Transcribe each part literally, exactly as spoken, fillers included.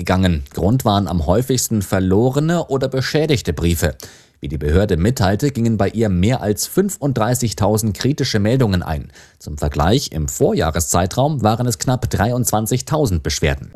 eingegangen. Grund waren am häufigsten verlorene oder beschädigte Briefe. Wie die Behörde mitteilte, gingen bei ihr mehr als fünfunddreißigtausend kritische Meldungen ein. Zum Vergleich, im Vorjahreszeitraum waren es knapp dreiundzwanzigtausend Beschwerden.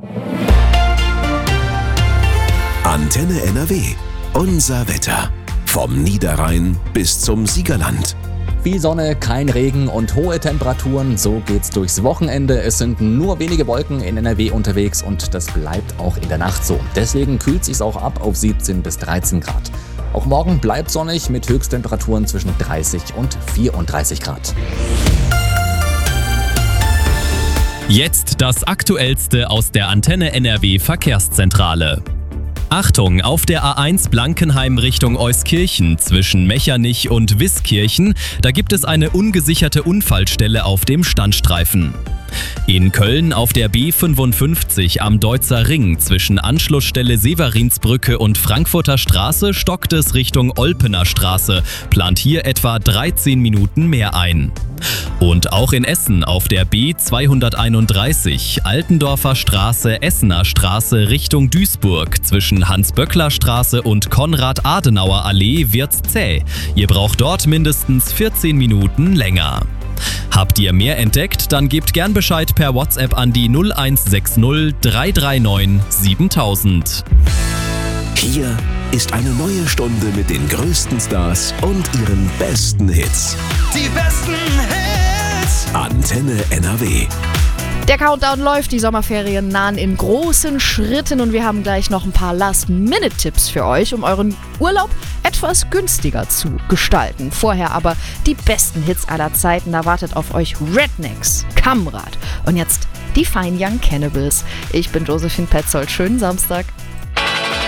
Antenne N R W. Unser Wetter. Vom Niederrhein bis zum Siegerland. Viel Sonne, kein Regen und hohe Temperaturen, so geht's durchs Wochenende. Es sind nur wenige Wolken in N R W unterwegs und das bleibt auch in der Nacht so. Deswegen kühlt sich's auch ab auf siebzehn bis dreizehn Grad. Auch morgen bleibt sonnig mit Höchsttemperaturen zwischen dreißig und vierunddreißig Grad. Jetzt das Aktuellste aus der Antenne N R W Verkehrszentrale. Achtung, auf der A eins Blankenheim Richtung Euskirchen zwischen Mechernich und Wiskirchen, da gibt es eine ungesicherte Unfallstelle auf dem Standstreifen. In Köln auf der B fünfundfünfzig am Deutzer Ring zwischen Anschlussstelle Severinsbrücke und Frankfurter Straße stockt es Richtung Olpener Straße, plant hier etwa dreizehn Minuten mehr ein. Und auch in Essen auf der B zweihunderteinunddreißig Altendorfer Straße, Essener Straße Richtung Duisburg zwischen Hans-Böckler-Straße und Konrad-Adenauer-Allee wird's zäh. Ihr braucht dort mindestens vierzehn Minuten länger. Habt ihr mehr entdeckt? Dann gebt gern Bescheid per WhatsApp an die null eins sechs null drei drei neun siebentausend. Hier ist eine neue Stunde mit den größten Stars und ihren besten Hits. Die besten Hits. Antenne N R W. Der Countdown läuft, die Sommerferien nahen in großen Schritten und wir haben gleich noch ein paar Last-Minute-Tipps für euch, um euren Urlaub etwas günstiger zu gestalten. Vorher aber die besten Hits aller Zeiten, da wartet auf euch Rednecks, Kamrad und jetzt die Fine Young Cannibals. Ich bin Josephine Petzold, schönen Samstag.